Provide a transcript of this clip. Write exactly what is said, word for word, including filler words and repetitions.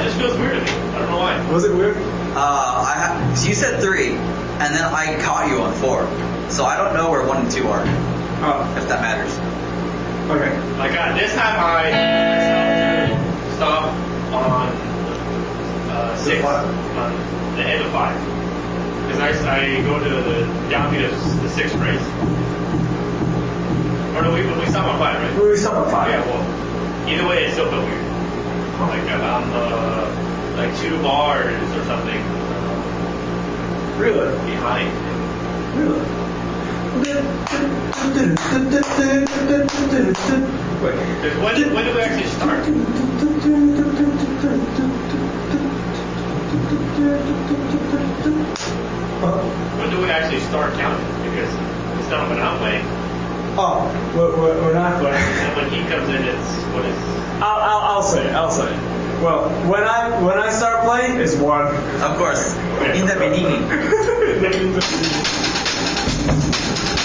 this feels weird to me. I don't know why. Was it weird? Uh, I ha- so you said three, and then I caught you on four. So I don't know where one and two are, Oh, if that matters. okay. Like uh, this time I stop on uh, six, on the end of five. Because I, I go to the downbeat of the sixth phrase. Or no, we, we stop on five, right? We stop on five. Yeah, well, either way, it still felt weird. Like about uh, like two bars or something Really? behind. Really? Wait. Because when, when do we actually start? Uh, When do we actually start counting? Because it's not when I'm playing. oh, we're, we're, we're not playing. And when he comes in, it's what is. I'll, I'll, I'll say it. I'll say it. Well, when I when I start playing, it's one. Of course, in the beginning.